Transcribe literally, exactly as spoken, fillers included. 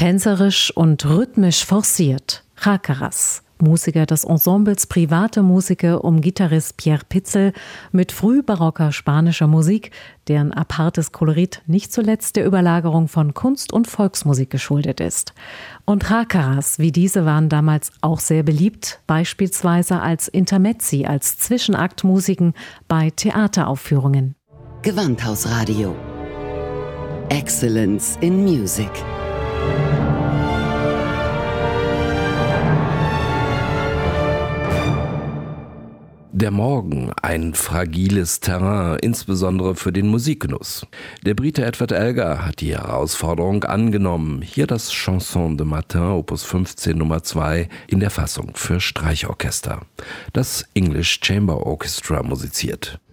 Tänzerisch und rhythmisch forciert. Rácaras, Musiker des Ensembles Private Musiker um Gitarrist Pierre Pitzel mit frühbarocker spanischer Musik, deren apartes Kolorit nicht zuletzt der Überlagerung von Kunst- und Volksmusik geschuldet ist. Und Rácaras wie diese waren damals auch sehr beliebt, beispielsweise als Intermezzi, als Zwischenaktmusiken bei Theateraufführungen. Gewandhausradio. Excellence in Music. Der Morgen, ein fragiles Terrain, insbesondere für den Musikgenuss. Der Brite Edward Elgar hat die Herausforderung angenommen. Hier das Chanson de Matin, Opus fünfzehn Nummer zwei, in der Fassung für Streichorchester. Das English Chamber Orchestra musiziert.